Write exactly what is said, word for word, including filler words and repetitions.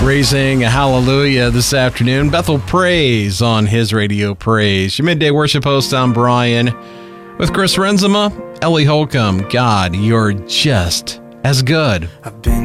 Raising a hallelujah this afternoon. Bethel Praise on his Radio Praise. Your midday worship host, I'm Brian. With Chris Renzema, Ellie Holcomb. God, you're just as good. I've been